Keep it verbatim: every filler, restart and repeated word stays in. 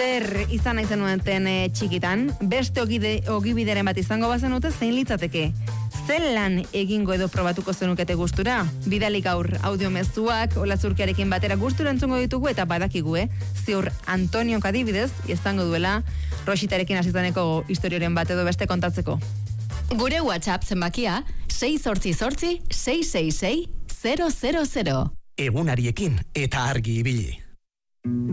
Zer izan nahi zenuten e, txikitan, beste ogide, ogibideren bat izango bazenute zein litzateke? Zer lan egingo edo probatuko zenukete gustura? Bidali gaur audio mezuak, Olazurkiarekin batera gustura entzungo ditugu eta badakigu, eh? Ziur Antonio adibidez izango duela Rositarekin hasizaneko historioren bat edo beste kontatzeko. Gure WhatsApp zenbakia sei zortzi zortzi sei sei sei zero zero zero. Egunariekin eta argi ibili.